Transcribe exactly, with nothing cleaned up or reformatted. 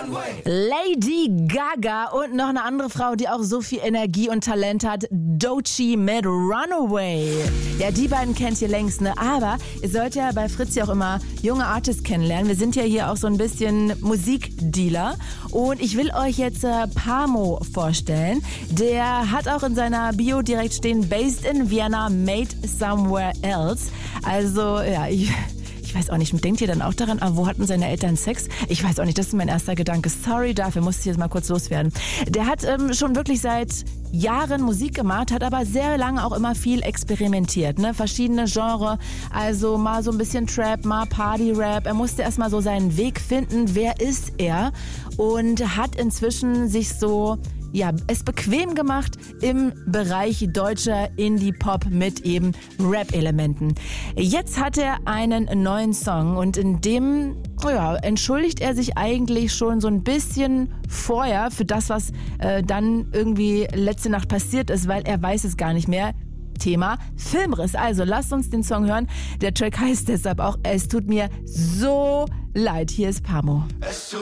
Lady Gaga und noch eine andere Frau, die auch so viel Energie und Talent hat, Doechii mit Runaway. Ja, die beiden kennt ihr längst, ne? Aber ihr sollt ja bei Fritz ja auch immer junge Artists kennenlernen. Wir sind ja hier auch so ein bisschen Musikdealer. Und ich will euch jetzt äh, Pamo vorstellen. Der hat auch in seiner Bio direkt stehen, based in Vienna, made somewhere else. Also, ja, ich... Ich weiß auch nicht, denkt ihr dann auch daran, ah, wo hatten seine Eltern Sex? Ich weiß auch nicht, das ist mein erster Gedanke. Sorry dafür, musste ich jetzt mal kurz loswerden. Der hat ähm, schon wirklich seit Jahren Musik gemacht, hat aber sehr lange auch immer viel experimentiert, ne? Verschiedene Genres, also mal so ein bisschen Trap, mal Party-Rap. Er musste erstmal so seinen Weg finden, wer ist er? Und hat inzwischen sich so... ja, es bequem gemacht im Bereich deutscher Indie-Pop mit eben Rap-Elementen. Jetzt hat er einen neuen Song und in dem ja, entschuldigt er sich eigentlich schon so ein bisschen vorher für das, was äh, dann irgendwie letzte Nacht passiert ist, weil er weiß es gar nicht mehr. Thema Filmriss. Also lasst uns den Song hören. Der Track heißt deshalb auch Es tut mir so leid. Hier ist Pamo.